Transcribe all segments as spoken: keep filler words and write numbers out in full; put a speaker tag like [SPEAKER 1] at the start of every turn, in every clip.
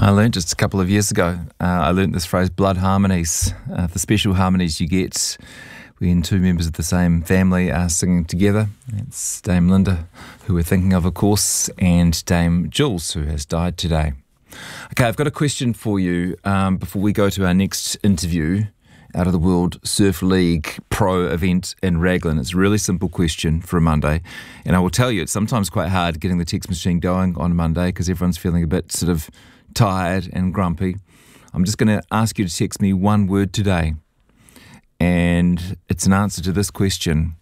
[SPEAKER 1] I learned just a couple of years ago, uh, I learned this phrase, blood harmonies, uh, the special harmonies you get when two members of the same family are singing together. It's Dame Linda, who we're thinking of, of course, and Dame Jules, who has died today. Okay, I've got a question for you um, before we go to our next interview out of the World Surf League Pro event in Raglan. It's a really simple question for a Monday, and I will tell you it's sometimes quite hard getting the text machine going on a Monday because everyone's feeling a bit sort of tired and grumpy. I'm just going to ask you to text me one word today, and it's an answer to this question.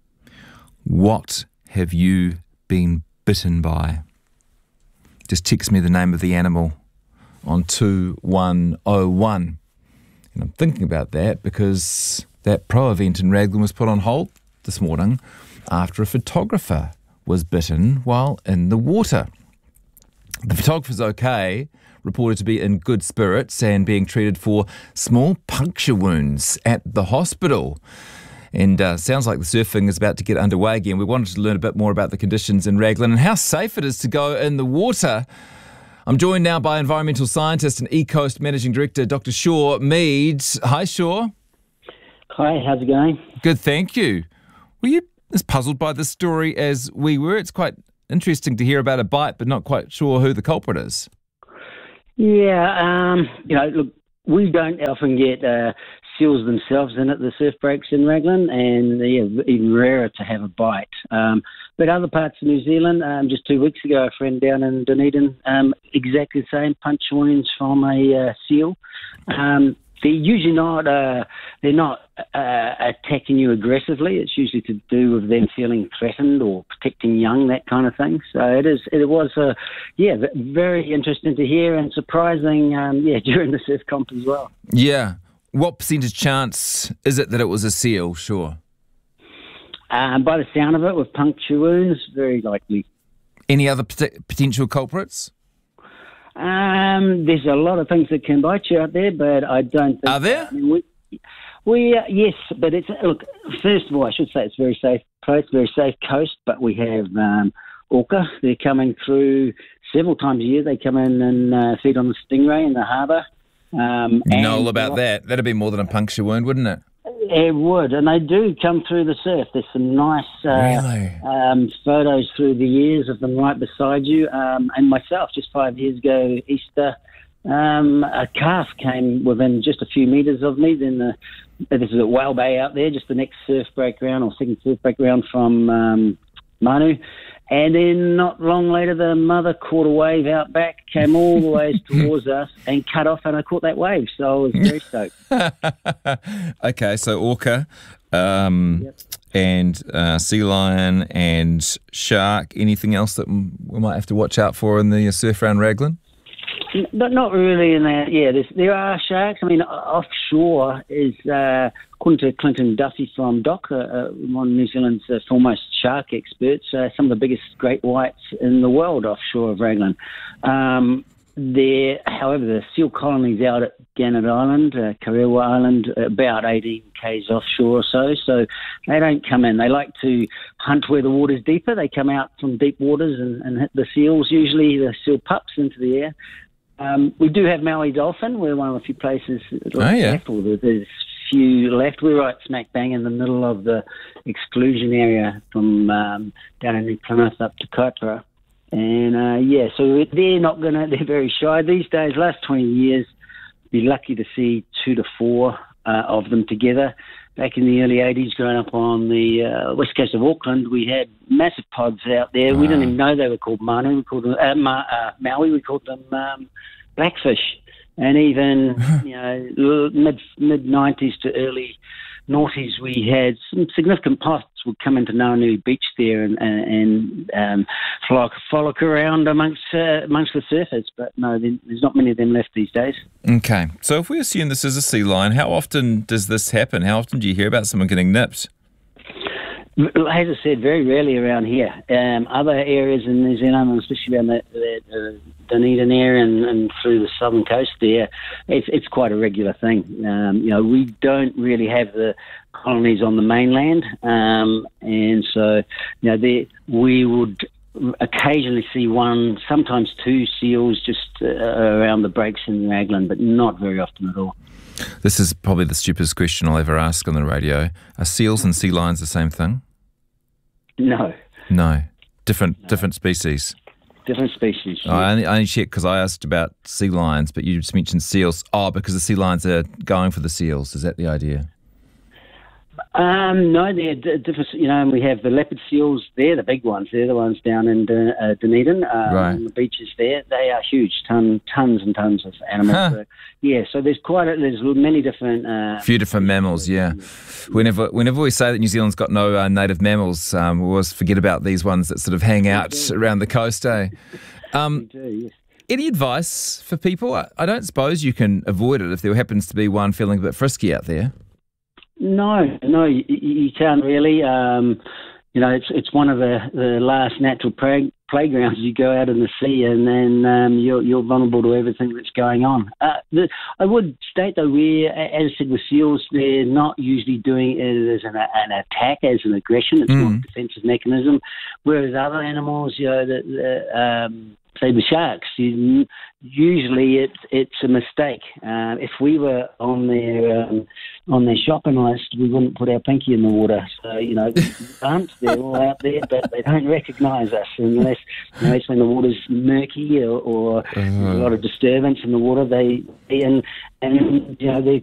[SPEAKER 1] What have you been bitten by? Just text me the name of the animal on two one oh one. And I'm thinking about that because that pro event in Raglan was put on hold this morning after a photographer was bitten while in the water. The photographer's okay, reported to be in good spirits and being treated for small puncture wounds at the hospital. And uh, sounds like the surfing is about to get underway again. We wanted to learn a bit more about the conditions in Raglan and how safe it is to go in the water. I'm joined now by environmental scientist and eCoast Managing Director, Doctor Shaw Mead. Hi, Shaw.
[SPEAKER 2] Hi, how's it going?
[SPEAKER 1] Good, thank you. Were you as puzzled by this story as we were? It's quite interesting to hear about a bite, but not quite sure who the culprit is.
[SPEAKER 2] Yeah, um, you know, look, we don't often get uh, seals themselves in at the surf breaks in Raglan, and yeah, even rarer to have a bite. Um, but other parts of New Zealand, um, just two weeks ago, a friend down in Dunedin, um, exactly the same, puncture wounds from a uh, seal. Um, they're usually not, uh, they're not uh, attacking you aggressively. It's usually to do with them feeling threatened or protecting young, that kind of thing. So it is, it was, uh, yeah, very interesting to hear and surprising, um, yeah, during the surf comp as well.
[SPEAKER 1] Yeah. What percentage chance is it that it was a seal? Sure.
[SPEAKER 2] Um, by the sound of it, with puncture wounds, very likely.
[SPEAKER 1] Any other pot- potential culprits?
[SPEAKER 2] Um, there's a lot of things that can bite you out there, but I don't think...
[SPEAKER 1] Are there?
[SPEAKER 2] I mean, we, we uh, yes, but it's... Look, first of all, I should say it's a very safe place, very safe coast, but we have um, orca. They're coming through several times a year. They come in and uh, feed on the stingray in the harbour. Um,
[SPEAKER 1] you know all about that. That'd be more than a puncture wound, wouldn't it?
[SPEAKER 2] It would, and they do come through the surf. There's some nice uh,
[SPEAKER 1] really?
[SPEAKER 2] um, photos through the years of them right beside you. Um, and myself, just five years ago, Easter, um, a calf came within just a few metres of me. Then the, this is at Whale Bay out there, just the next surf break ground or second surf break ground from um, Manu. And then not long later, the mother caught a wave out back, came all the way towards us and cut off, and I caught that wave. So I was very stoked.
[SPEAKER 1] Okay, so orca um, yep. and uh, sea lion and shark. Anything else that we might have to watch out for in the surf around Raglan?
[SPEAKER 2] Not, not really in that. Yeah, there are sharks. I mean, offshore is, uh, according to Clinton Duffy from Doc, uh, one of New Zealand's uh, foremost shark experts, uh, some of the biggest great whites in the world offshore of Raglan. Um, there, however, the seal colonies out at Gannet Island, uh, Karewa Island, about eighteen kays offshore or so, so they don't come in. They like to hunt where the water's deeper. They come out from deep waters and, and hit the seals, usually the seal pups, into the air. Um, we do have Maui dolphin. We're one of the few places
[SPEAKER 1] oh, yeah.
[SPEAKER 2] left, or there's few left. We're right smack bang in the middle of the exclusion area from um, down in New Plymouth up to Kaipara. And, uh, yeah, so they're not going to, they're very shy these days. Last twenty years, be lucky to see two to four uh, of them together. Back in the early eighties, growing up on the uh, west coast of Auckland, we had massive pods out there. Wow. We didn't even know they were called Manu. We called them uh, Ma- uh, Maui. We called them um, blackfish. And even you know mid mid nineties to early noughties, we had some significant pods would come into Naranui Beach there and and, and um, frolic, frolic around amongst uh, amongst the surfers. But no, there's not many of them left these days.
[SPEAKER 1] Okay, so if we assume this is a sea lion, how often does this happen? How often do you hear about someone getting nipped?
[SPEAKER 2] As I said, very rarely around here. Um, other areas in New Zealand, especially around the, the, the Dunedin area and, and through the southern coast there, it's, it's quite a regular thing. Um, you know, we don't really have the colonies on the mainland, um, and so, you know, there, we would occasionally see one, sometimes two seals just uh, around the breaks in Raglan, but not very often at all.
[SPEAKER 1] This is probably the stupidest question I'll ever ask on the radio. Are seals and sea lions the same thing?
[SPEAKER 2] No.
[SPEAKER 1] No. Different
[SPEAKER 2] no.
[SPEAKER 1] different species?
[SPEAKER 2] Different species.
[SPEAKER 1] Oh, I only, I only checked because I asked about sea lions, but you just mentioned seals. Oh, because the sea lions are going for the seals. Is that the idea?
[SPEAKER 2] Um, no, they're d- different. You know, and we have the leopard seals. They're the big ones. They're the ones down in Dun- uh, Dunedin, um,
[SPEAKER 1] right.
[SPEAKER 2] on the beaches there. They are huge, ton, tons and tons of animals.
[SPEAKER 1] Huh.
[SPEAKER 2] So, yeah, so there's quite a, there's many different. A uh,
[SPEAKER 1] few different mammals, yeah. Whenever whenever we say that New Zealand's got no uh, native mammals, um, we always forget about these ones that sort of hang out around the coast, eh? Um,
[SPEAKER 2] we do, yes.
[SPEAKER 1] Any advice for people? I, I don't suppose you can avoid it if there happens to be one feeling a bit frisky out there.
[SPEAKER 2] No, no, you, you can't really. Um, you know, it's it's one of the, the last natural play, playgrounds. You go out in the sea, and then um, you're you're vulnerable to everything that's going on. Uh, the, I would state though, we, as I said, with seals, they're not usually doing it as an, an attack, as an aggression. It's
[SPEAKER 1] mm.
[SPEAKER 2] more a defensive mechanism. Whereas other animals, you know, the, the, um, say the sharks, you, usually it's it's a mistake. Uh, if we were on their um, on their shopping list, we wouldn't put our pinky in the water. So, you know, aren't they're all out there, but they don't recognise us unless, you know, it's when the water's murky or, or uh-huh. there's a lot of disturbance in the water. They and and you know they're